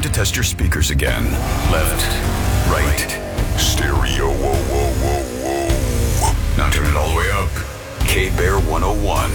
time to test your speakers again. Left, right, stereo. Whoa, whoa, whoa, whoa. Now turn it all the way up. K-Bear 101.